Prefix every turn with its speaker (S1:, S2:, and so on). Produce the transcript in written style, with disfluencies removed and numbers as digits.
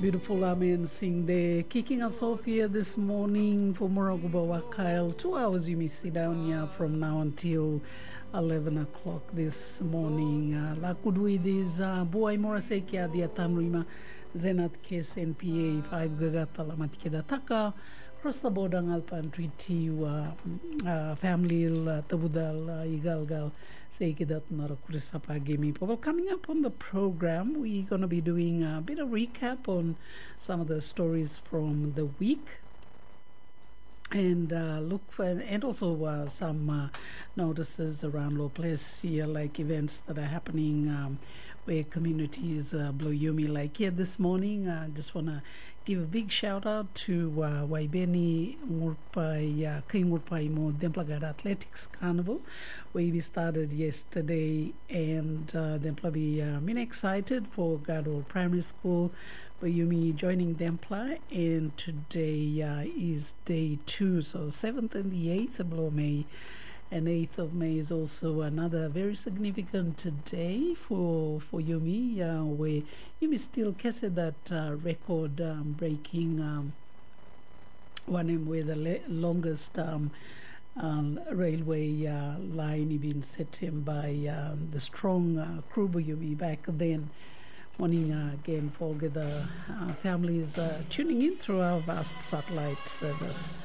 S1: Beautiful Amen sing there. Kicking us off here this morning for Moraguba Wakail. 2 hours you may sit down here from now until 11 o'clock this morning. Lakudwi this Buai Morasekia dia Tamrima Zenat Kes NPA 5 Gagata Lamatikeda Taka. Cross the border Alpan Treaty family Tabudal Igalgal. Well, coming up on the program, we're going to be doing a bit of recap on some of the stories from the week, and look for, and also some notices around low place here, like events that are happening where communities blow Yumi. Like here this morning, I just want to give a big shout out to Waibeni Ngurpai King Ngurpai Mo Demplagada Athletics Carnival, where we started yesterday, and Dempla be excited for Gadol Primary School, Yumi joining Dempla, and today is day 2, so 7th and the 8th of May. And 8th of May is also another very significant day for Yumi, where Yumi still kese that record breaking one where the longest railway line been set in by the strong Krubu Yumi back then. Morning again for the families tuning in through our vast satellite service.